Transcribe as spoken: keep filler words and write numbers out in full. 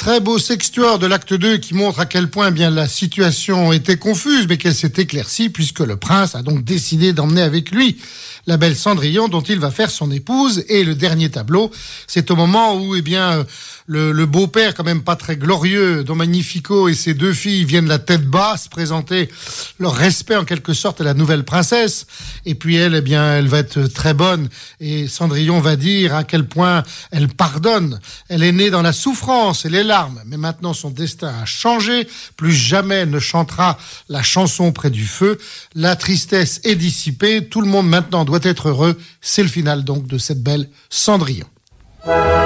Très beau sextuor de l'acte deux qui montre à quel point eh bien la situation était confuse, mais qu'elle s'est éclaircie puisque le prince a donc décidé d'emmener avec lui la belle Cendrillon dont il va faire son épouse. Et le dernier tableau, c'est au moment où eh bien le, le beau-père, quand même pas très glorieux, Don Magnifico et ses deux filles viennent la tête basse présenter leur respect en quelque sorte à la nouvelle princesse. Et puis elle, eh bien, elle va être très bonne et Cendrillon va dire à quel point elle pardonne. Elle est née dans la souffrance et les larmes, mais maintenant son destin a changé. Plus jamais elle ne chantera la chanson près du feu. La tristesse est dissipée. Tout le monde maintenant doit être heureux. C'est le final donc de cette belle Cendrillon.